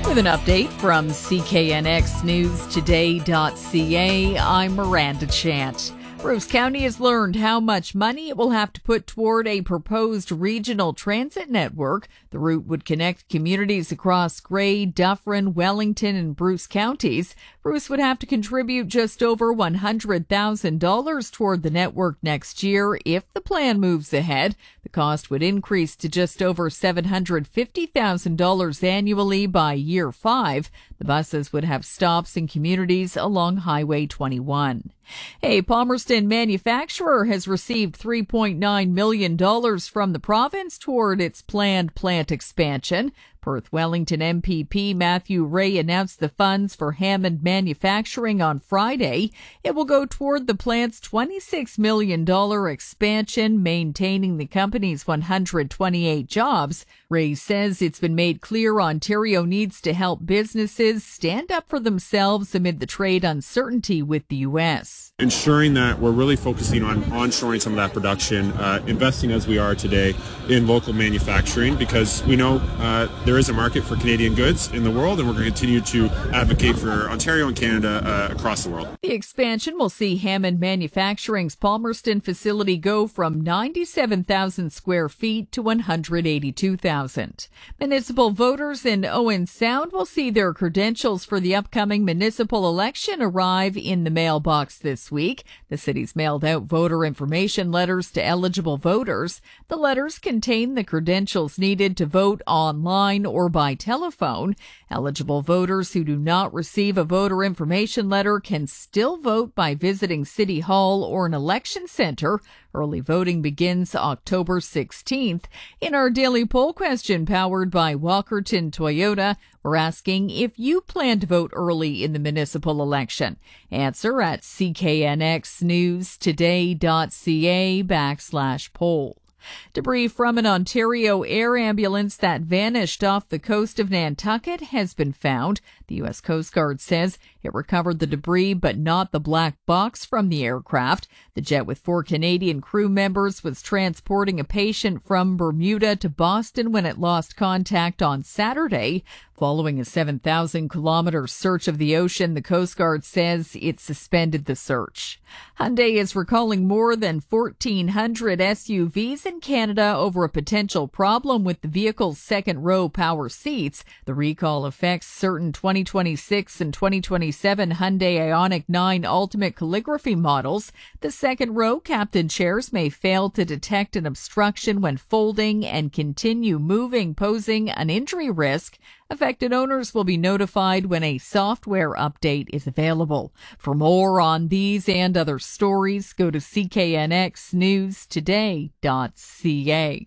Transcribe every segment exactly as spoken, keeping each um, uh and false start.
With an update from C K N X News Today dot C A, I'm Miranda Chant. Bruce County has learned how much money it will have to put toward a proposed regional transit network. The route would connect communities across Grey, Dufferin, Wellington, and Bruce counties. Bruce would have to contribute just over one hundred thousand dollars toward the network next year if the plan moves ahead. The cost would increase to just over seven hundred fifty thousand dollars annually by year five. The buses would have stops in communities along Highway twenty-one. A Palmerston manufacturer has received three point nine million dollars from the province toward its planned plant expansion. Perth Wellington M P P Matthew Ray announced the funds for Hammond Manufacturing on Friday. It will go toward the plant's twenty-six million dollars expansion, maintaining the company's one hundred twenty-eight jobs. Ray says it's been made clear Ontario needs to help businesses stand up for themselves amid the trade uncertainty with the U S. Ensuring that we're really focusing on onshoring some of that production, uh, investing as we are today in local manufacturing, because we know uh, there is a market for Canadian goods in the world, and we're going to continue to advocate for Ontario and Canada uh, across the world. The expansion will see Hammond Manufacturing's Palmerston facility go from ninety-seven thousand square feet to one hundred eighty-two thousand. Municipal voters in Owen Sound will see their credentials for the upcoming municipal election arrive in the mailbox this week. The city's mailed out voter information letters to eligible voters. The letters contain the credentials needed to vote online or by telephone. Eligible voters who do not receive a voter information letter can still vote by visiting City Hall or an election center. Early voting begins October sixteenth. In our daily poll question powered by Walkerton Toyota, we're asking if you plan to vote early in the municipal election. Answer at C K N X News Today dot C A backslash poll. Debris from an Ontario air ambulance that vanished off the coast of Nantucket has been found. The U S Coast Guard says it recovered the debris but not the black box from the aircraft. The jet with four Canadian crew members was transporting a patient from Bermuda to Boston when it lost contact on Saturday. Following a seven thousand kilometer search of the ocean, the Coast Guard says it suspended the search. Hyundai is recalling more than fourteen hundred S U Vs in Canada over a potential problem with the vehicle's second row power seats. The recall affects certain twenty twenty-six and twenty twenty-seven Hyundai Ioniq nine Ultimate Calligraphy models. The second row captain chairs may fail to detect an obstruction when folding and continue moving, posing an injury risk. Affected owners will be notified when a software update is available. For more on these and other stories, go to C K N X News Today dot C A.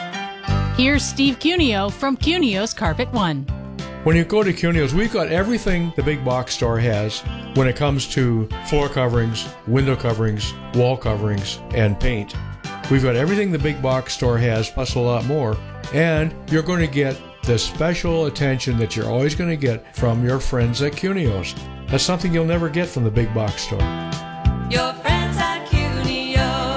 Here's Steve Cuneo from Cuneo's Carpet One. When you go to Cuneo's, we've got everything the big box store has when it comes to floor coverings, window coverings, wall coverings, and paint. We've got everything the big box store has, plus a lot more. And you're going to get the special attention that you're always going to get from your friends at Cuneo's. That's something you'll never get from the big box store. Your friends at Cuneo.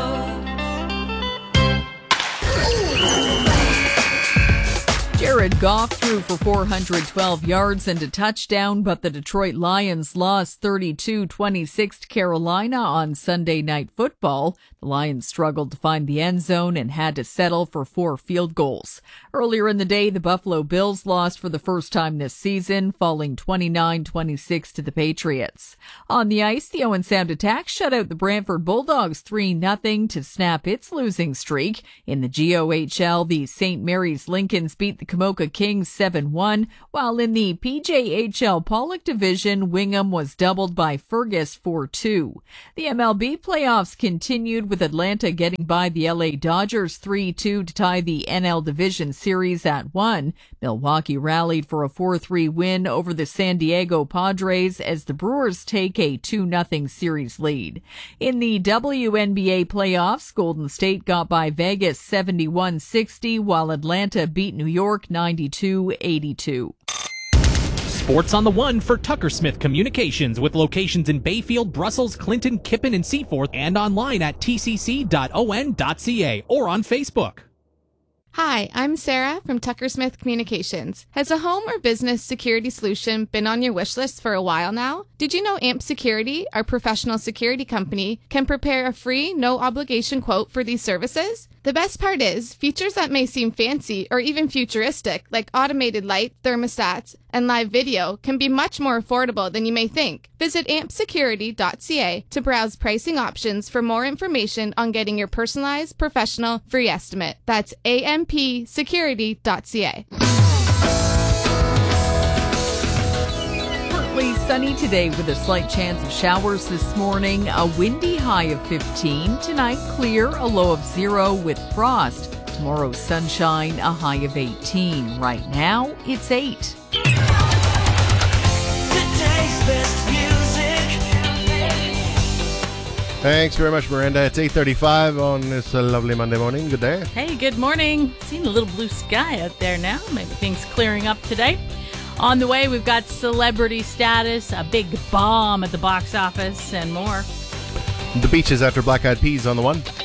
Jared Goff threw for four hundred twelve yards and a touchdown, but the Detroit Lions lost thirty-two twenty-six to Carolina on Sunday Night Football. The Lions struggled to find the end zone and had to settle for four field goals. Earlier in the day, the Buffalo Bills lost for the first time this season, falling twenty-nine twenty-six to the Patriots. On the ice, the Owen Sound Attack shut out the Brantford Bulldogs three nothing to snap its losing streak. In the G O H L, the Saint Mary's Lincolns beat the Camoka Kings seven one, while in the P J H L Pollock Division, Wingham was doubled by Fergus four two. The M L B playoffs continued with Atlanta getting by the L A Dodgers three two to tie the N L Division Series at one. Milwaukee rallied for a four three win over the San Diego Padres as the Brewers take a two nothing series lead. In the W N B A playoffs, Golden State got by Vegas seventy-one sixty, while Atlanta beat New York ninety-two eighty-two. Sports on the One for Tucker Smith Communications, with locations in Bayfield, Brussels, Clinton, Kippen, and Seaforth, and online at t c c dot o n dot c a or on Facebook. Hi, I'm Sarah from Tucker Smith Communications. Has a home or business security solution been on your wish list for a while now? Did you know A M P Security, our professional security company, can prepare a free, no-obligation quote for these services? The best part is, features that may seem fancy or even futuristic, like automated light, thermostats, and live video, can be much more affordable than you may think. Visit amp security dot c a to browse pricing options for more information on getting your personalized, professional, free estimate. That's A M P security dot c a. Partly sunny today with a slight chance of showers this morning. A windy high of fifteen. Tonight, clear, a low of zero with frost. Tomorrow, sunshine, a high of eighteen. Right now, it's eight. Thanks very much, Miranda. It's eight thirty-five on this uh, lovely Monday morning. Good day. Hey, good morning. Seeing a little blue sky out there now. Maybe things clearing up today. On the way, we've got Celebrity Status, a big bomb at the box office, and more. The Beaches after Black Eyed Peas on the one.